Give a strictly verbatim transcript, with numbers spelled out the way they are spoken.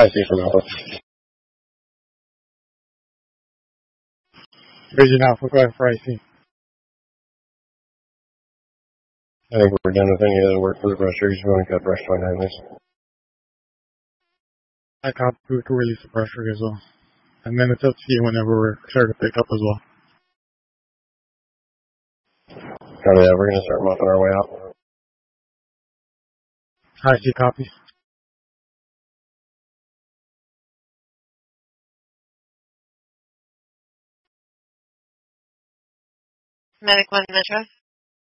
I see from Alpha. Vision Alpha, go ahead for I C. I think we're done with any other work for the brushers. You want to cut brush twenty-nine, please? I copy to release the pressure as well. And then it's up to you whenever we're clear to pick up as well. Copy that. We're going to start mopping our way out. I C copy. Medic one Metro.